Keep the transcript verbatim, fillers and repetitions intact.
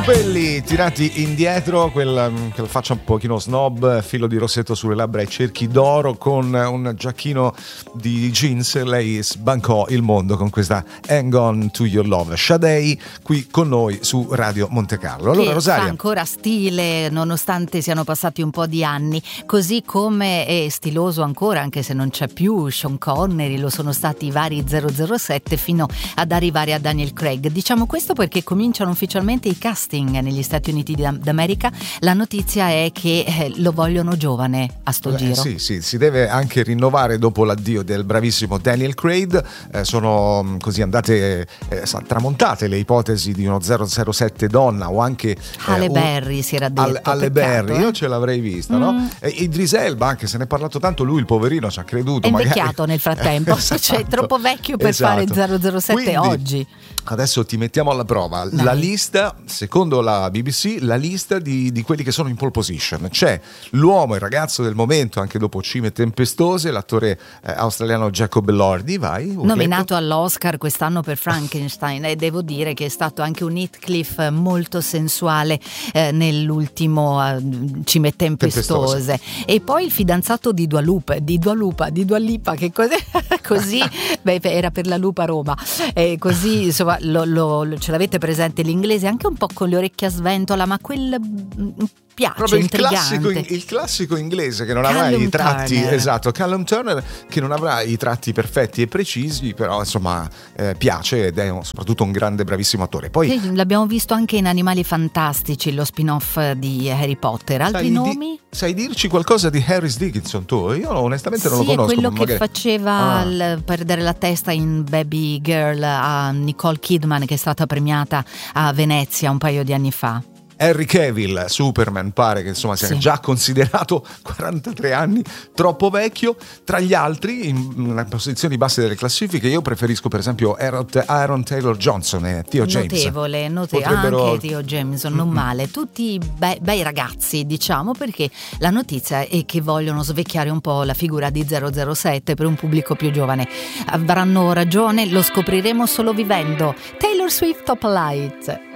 capelli tirati indietro, quel, quel faccia un pochino snob, filo di rossetto sulle labbra e cerchi d'oro, con un giacchino di jeans. Lei sbancò il mondo con questa Hang On To Your Love. Sade qui con noi su Radio Monte Carlo. Allora, che Rosaria, fa ancora stile nonostante siano passati un po' di anni, così come è stiloso ancora, anche se non c'è più, Sean Connery, lo sono stati i vari zero zero sette fino ad arrivare a Daniel Craig. Diciamo questo perché cominciano ufficialmente i casting negli Stati Uniti d'America. La notizia è che eh, lo vogliono giovane a sto eh, giro. Sì, sì, si deve anche rinnovare dopo l'addio del bravissimo Daniel Craig. Eh, sono mh, così andate eh, tramontate le ipotesi di uno zero zero sette donna, o anche Halle eh, un... Berry si era detto. Halle Berry, eh? io ce l'avrei vista, mm. no? E Idris Elba, anche se ne è parlato tanto, lui il poverino ci ha creduto. È invecchiato magari... nel frattempo, esatto. Cioè, è troppo vecchio per esatto. fare zero zero sette. Quindi, oggi. Adesso ti mettiamo alla prova. Dai. La lista, secondo la B B C, la lista di, di quelli che sono in pole position. C'è l'uomo, il ragazzo del momento, anche dopo Cime Tempestose, l'attore eh, australiano Jacob Elordi, vai. Nominato all'Oscar quest'anno per Frankenstein, e devo dire che è stato anche un Heathcliff molto sensuale eh, nell'ultimo eh, Cime Tempestose. Tempestose. E poi il fidanzato di Dua Lipa, di Dua Lipa, di Dua Lipa, che cos'è? Così, beh, era per la Lupa Roma, e così insomma lo, lo, ce l'avete presente l'inglese, anche un po' con le orecchie a sventola, ma quel piace, proprio il intrigante. classico, il classico inglese che non Callum avrà i tratti, Turner. esatto, Callum Turner, che non avrà i tratti perfetti e precisi, però insomma eh, piace, ed è un, soprattutto un grande bravissimo attore. Poi sì, l'abbiamo visto anche in Animali Fantastici, lo spin-off di Harry Potter. Altri sai nomi? Di, sai dirci qualcosa di Harris Dickinson tu? Io onestamente non sì, lo conosco. Sì, è quello che magari... faceva ah. il, perdere la testa in Baby Girl a Nicole Kidman, che è stata premiata a Venezia un paio di anni fa. Henry Cavill, Superman, pare che insomma sia sì. già considerato quarantatré anni troppo vecchio. Tra gli altri, in posizioni basse delle classifiche, io preferisco per esempio Aaron Taylor Johnson e Theo James. Notevole, notevole. Potrebbero... Anche Theo Jameson, non male. Tutti bei, bei ragazzi, diciamo, perché la notizia è che vogliono svecchiare un po' la figura di zero zero sette per un pubblico più giovane. Avranno ragione, lo scopriremo solo vivendo. Taylor Swift, Top Light.